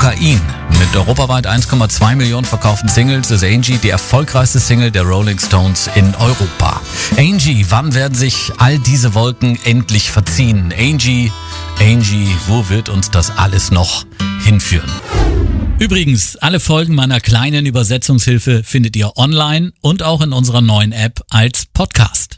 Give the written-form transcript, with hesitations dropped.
Kokain. Mit europaweit 1,2 Millionen verkauften Singles ist Angie die erfolgreichste Single der Rolling Stones in Europa. Angie, wann werden sich all diese Wolken endlich verziehen? Angie, wo wird uns das alles noch hinführen? Übrigens, alle Folgen meiner kleinen Übersetzungshilfe findet ihr online und auch in unserer neuen App als Podcast.